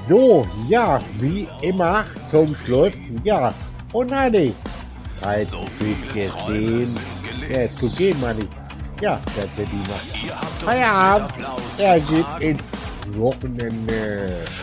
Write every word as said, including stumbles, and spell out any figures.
So, ja, wie immer zum Schluss, ja, und Heidi, Zeit für jetzt den, ja, ist zu gehen, Manni. Ja, der Verdiener. Feierabend, er geht ins Wochenende.